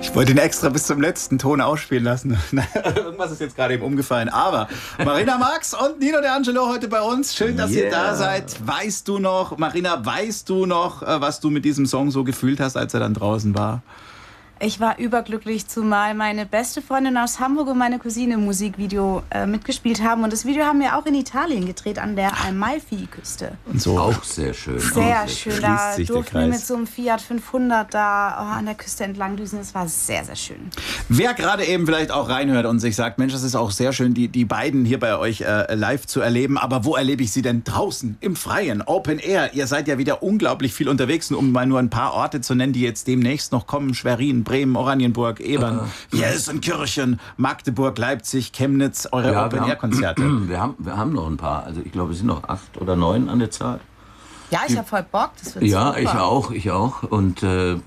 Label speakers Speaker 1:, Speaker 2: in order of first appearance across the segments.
Speaker 1: Ich wollte ihn extra bis zum letzten Ton ausspielen lassen. Irgendwas ist jetzt gerade eben umgefallen. Aber Marina Marx und Nino De Angelo heute bei uns. Schön, dass ihr da seid. Weißt du noch, Marina, was du mit diesem Song so gefühlt hast, als er dann draußen war?
Speaker 2: Ich war überglücklich, zumal meine beste Freundin aus Hamburg und meine Cousine im Musikvideo mitgespielt haben. Und das Video haben wir auch in Italien gedreht, an der Amalfi-Küste.
Speaker 3: Und so. Auch sehr schön.
Speaker 2: Sehr schön. Da durften wir mit so einem Fiat 500 da an der Küste entlang düsen. Das war sehr, sehr schön.
Speaker 1: Wer gerade eben vielleicht auch reinhört und sich sagt, Mensch, das ist auch sehr schön, die beiden hier bei euch live zu erleben. Aber wo erlebe ich sie denn? Draußen, im Freien, Open Air. Ihr seid ja wieder unglaublich viel unterwegs. Um mal nur ein paar Orte zu nennen, die jetzt demnächst noch kommen. Schwerin, Bremen, Oranienburg, Ebern, Gelsenkirchen, Magdeburg, Leipzig, Chemnitz, eure Open-Air-Konzerte.
Speaker 3: Wir haben noch ein paar. Also ich glaube, es sind noch 8 oder 9 an der Zahl.
Speaker 2: Ja, ich habe voll Bock. Das wird
Speaker 3: ja,
Speaker 2: super.
Speaker 3: Ich auch. Und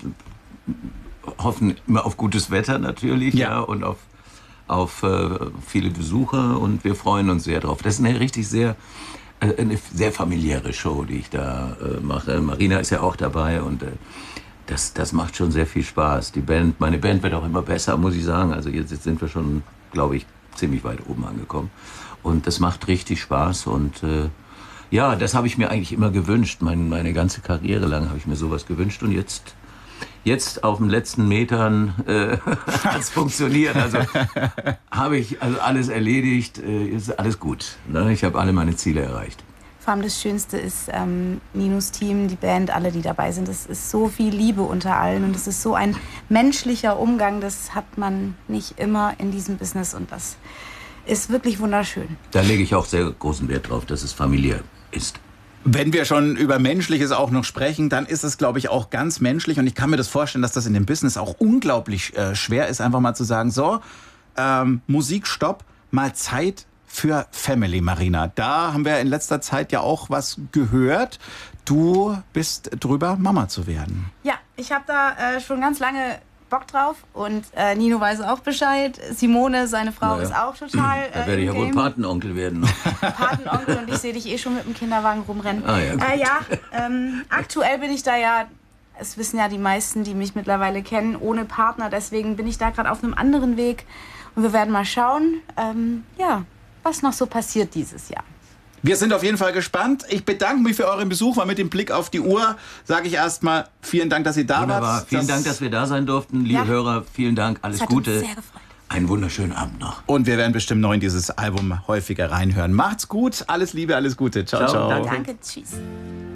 Speaker 3: hoffen immer auf gutes Wetter natürlich. Ja, und auf viele Besucher. Und wir freuen uns sehr drauf. Das ist eine sehr familiäre Show, die ich da mache. Marina ist ja auch dabei und das macht schon sehr viel Spaß. Meine Band wird auch immer besser, muss ich sagen. Also jetzt sind wir schon, glaube ich, ziemlich weit oben angekommen. Und das macht richtig Spaß. Und ja, das habe ich mir eigentlich immer gewünscht. Meine ganze Karriere lang habe ich mir sowas gewünscht. Und jetzt auf den letzten Metern hat es funktioniert. Also habe ich alles erledigt. Ist alles gut. Ne? Ich habe alle meine Ziele erreicht.
Speaker 2: Vor allem das Schönste ist Ninos Team, die Band, alle, die dabei sind. Es ist so viel Liebe unter allen und es ist so ein menschlicher Umgang. Das hat man nicht immer in diesem Business und das ist wirklich wunderschön.
Speaker 3: Da lege ich auch sehr großen Wert drauf, dass es familiär ist.
Speaker 1: Wenn wir schon über Menschliches auch noch sprechen, dann ist es, glaube ich, auch ganz menschlich. Und ich kann mir das vorstellen, dass das in dem Business auch unglaublich schwer ist, einfach mal zu sagen, so, Musik, Stopp, mal Zeit für Family, Marina. Da haben wir in letzter Zeit ja auch was gehört. Du bist drüber, Mama zu werden.
Speaker 2: Ja, ich habe da schon ganz lange Bock drauf und Nino weiß auch Bescheid. Simone, seine Frau, ist auch total
Speaker 3: da werde ich ja wohl Patenonkel werden.
Speaker 2: Patenonkel und ich sehe dich schon mit dem Kinderwagen rumrennen.
Speaker 3: Ja,
Speaker 2: aktuell bin ich da ja, es wissen ja die meisten, die mich mittlerweile kennen, ohne Partner. Deswegen bin ich da gerade auf einem anderen Weg und wir werden mal schauen, was noch so passiert dieses Jahr.
Speaker 1: Wir sind auf jeden Fall gespannt. Ich bedanke mich für euren Besuch. Mal mit dem Blick auf die Uhr sage ich erstmal vielen Dank, dass ihr da wart.
Speaker 3: Vielen Dank, dass wir da sein durften. Liebe Hörer, vielen Dank. Alles Gute.
Speaker 2: Uns sehr gefreut.
Speaker 3: Einen wunderschönen Abend noch.
Speaker 1: Und wir werden bestimmt noch in dieses Album häufiger reinhören. Macht's gut. Alles Liebe, alles Gute. Ciao, ciao.
Speaker 2: Danke, tschüss.